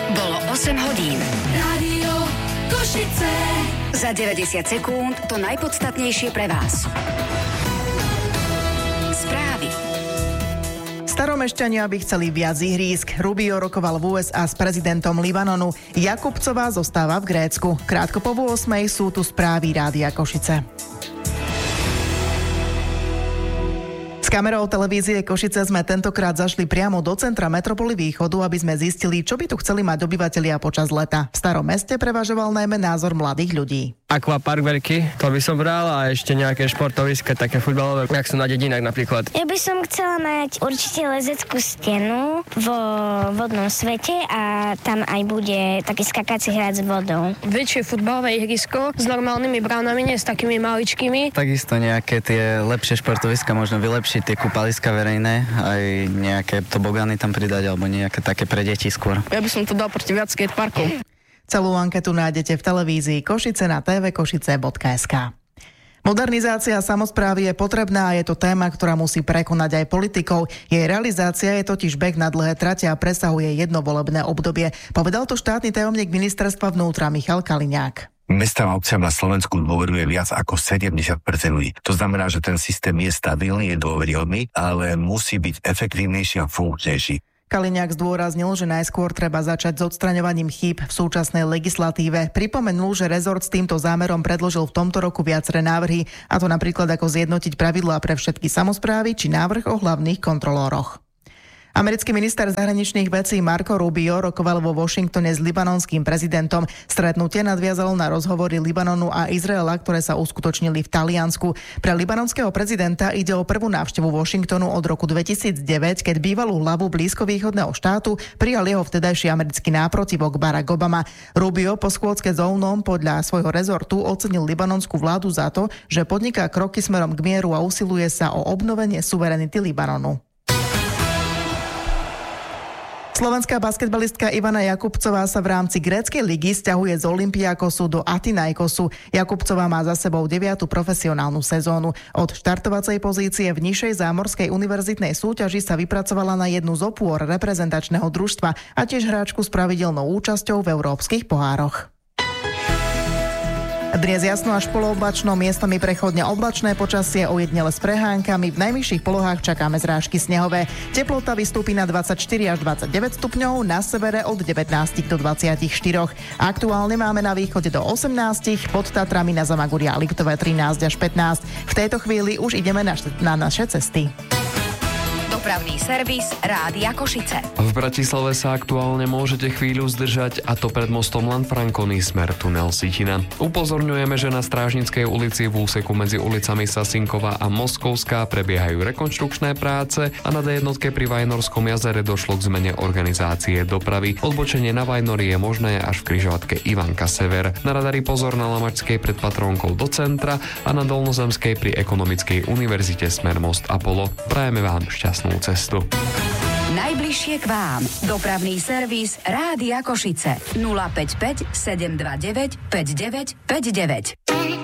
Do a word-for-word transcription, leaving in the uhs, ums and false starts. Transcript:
Bolo osem hodín. Rádio Košice. Za deväťdesiat sekúnd to najpodstatnejšie pre vás. Správy. Staromešťania by chceli viac ihrísk. Rubio rokoval v ú es á s prezidentom Libanonu. Jakubcová zostáva v Grécku. Krátko po ôsmej sú tu správy Rádia Košice. S kamerou televízie Košice sme tentokrát zašli priamo do centra metropoly Východu, aby sme zistili, čo by tu chceli mať obyvatelia počas leta. V starom meste prevažoval najmä názor mladých ľudí. Aquapark veľký, to by som bral, a ešte nejaké športoviska, také futbalové, jak sú na dedinách napríklad. Ja by som chcela mať určite lezeckú stenu vo vodnom svete a tam aj bude taký skakací hrad s vodou. Väčšie futbalové ihrisko s normálnymi bránami, nie s takými maličkými. Takisto nejaké tie lepšie športoviska, možno vylepšiť tie kúpaliska verejné, aj nejaké tobogany tam pridať, alebo nejaké také pre deti skôr. Ja by som to dal proti viac skateparkov. Celú anketu nájdete v televízii Košice na té vé košice bodka es ká. Modernizácia samosprávy je potrebná a je to téma, ktorá musí prekonať aj politikov. Jej realizácia je totiž beh na dlhé trate a presahuje jedno volebné obdobie. Povedal to štátny tajomník ministerstva vnútra Michal Kaliňák. Mestám a obciam na Slovensku dôveruje viac ako sedemdesiat percent ľudí. To znamená, že ten systém je stabilný, je dôveryhodný, ale musí byť efektívnejší a funkčnejší. Kaliňák zdôraznil, že najskôr treba začať s odstraňovaním chýb v súčasnej legislatíve. Pripomenul, že rezort s týmto zámerom predložil v tomto roku viaceré návrhy, a to napríklad ako zjednotiť pravidlá pre všetky samosprávy či návrh o hlavných kontrolóroch. Americký minister zahraničných vecí Marco Rubio rokoval vo Washingtone s libanonským prezidentom. Stretnutie nadviazalo na rozhovory Libanonu a Izraela, ktoré sa uskutočnili v Taliansku. Pre libanonského prezidenta ide o prvú návštevu Washingtonu od roku dvetisícdeväť, keď bývalú hlavu blízkovýchodného štátu prijal jeho vtedajší americký náprotivok Barack Obama. Rubio po schôdzke s Ounom podľa svojho rezortu ocenil libanonskú vládu za to, že podniká kroky smerom k mieru a usiluje sa o obnovenie suverenity Libanonu. Slovenská basketbalistka Ivana Jakubcová sa v rámci gréckej ligy sťahuje z Olympiakosu do Athinaikosu. Jakubcová má za sebou deviatu profesionálnu sezónu. Od štartovacej pozície v nižšej zámorskej univerzitnej súťaži sa vypracovala na jednu z opôr reprezentačného družstva a tiež hráčku s pravidelnou účasťou v európskych pohároch. Dnes jasno až polooblačno, miestami prechodne oblačné počasie, ojedinele s prehánkami. V najvyšších polohách čakáme zrážky snehové. Teplota vystúpi na dvadsaťštyri až dvadsaťdeväť stupňov, na severe od devätnásť do dvadsaťštyri. Aktuálne máme na východe do osemnásť, pod Tatrami na Zamaguri a Liptové trinásť až pätnásť. V tejto chvíli už ideme na, na naše cesty. Dopravný servis Rádia Košice. V Bratislave sa aktuálne môžete chvíľu zdržať, a to pred mostom Lanfranconi smer tunel Sitina. Upozorňujeme, že na Strážnickej ulici v úseku medzi ulicami Sasinková a Moskovská prebiehajú rekonštrukčné práce a na dé jednotke pri Vajnorskom jazere došlo k zmene organizácie dopravy. Odbočenie na Vajnory je možné až v križovatke Ivanka Sever. Na radari pozor na Lamačskej pred Patrónkou do centra a na Dolnozemskej pri Ekonomickej univerzite smer most Apollo. Prajeme vám šťastnú cestu. Najbližšie k vám. Dopravný servis Rádia Košice. nula päť päť sedem dva deväť päť deväť päť deväť.